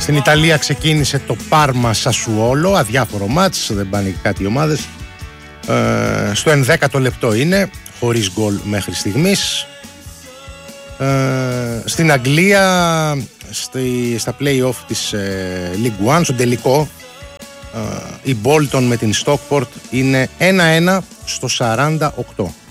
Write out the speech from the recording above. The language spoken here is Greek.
Στην Ιταλία ξεκίνησε το Πάρμα Σασουόλο, αδιάφορο μάτς, δεν πάνε κάτι οι ομάδες. Στο 11ο λεπτό είναι, χωρίς γκολ μέχρι στιγμής. Στην Αγγλία, στα play-off της League One, στο τελικό, η Bolton με την Stockport είναι 1-1 στο 48.